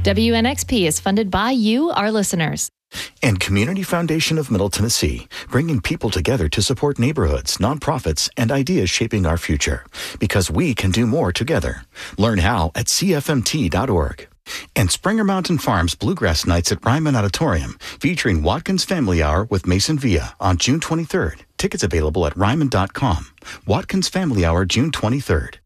WNXP is funded by you, our listeners. And Community Foundation of Middle Tennessee, bringing people together to support neighborhoods, nonprofits, and ideas shaping our future. Because we can do more together. Learn how at cfmt.org. And Springer Mountain Farms Bluegrass Nights at Ryman Auditorium, featuring Watkins Family Hour with Mason Villa on June 23rd. Tickets available at ryman.com. Watkins Family Hour, June 23rd.